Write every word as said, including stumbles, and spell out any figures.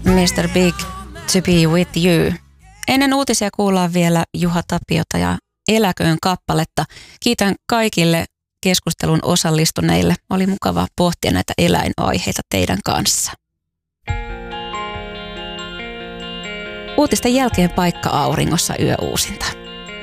mister Big, To Be With You. Ennen uutisia kuullaan vielä Juha Tapiota ja Eläköön kappaletta. Kiitän kaikille keskustelun osallistuneille. Oli mukava pohtia näitä eläinaiheita teidän kanssa. Uutisten jälkeen paikka auringossa yöuusinta.